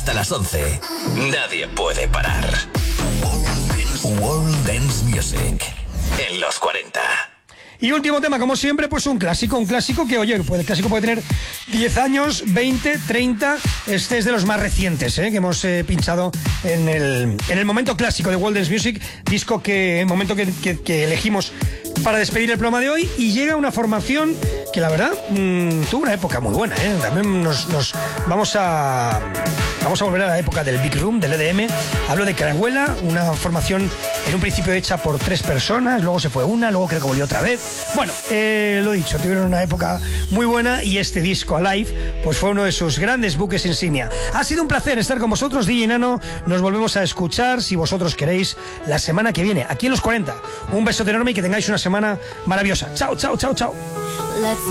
hasta las 11. Nadie puede parar. World Dance Music en los 40. Y último tema, como siempre, pues un clásico que, oye, el clásico puede tener 10 años, 20, 30, este es de los más recientes, que hemos pinchado en el momento clásico de World Dance Music, disco momento que elegimos para despedir el programa de hoy, y llega una formación que la verdad tuvo una época muy buena, también nos vamos a volver a la época del Big Room, del EDM. Hablo de Carahuela, una formación en un principio hecha por 3 personas, luego se fue una, luego creo que volvió otra vez. Bueno, lo dicho, tuvieron una época muy buena y este disco, Alive, pues fue uno de sus grandes buques insignia. Ha sido un placer estar con vosotros, DJ Nano. Nos volvemos a escuchar, si vosotros queréis, la semana que viene, aquí en los 40. Un besote enorme y que tengáis una semana maravillosa. Chao, chao, chao, chao.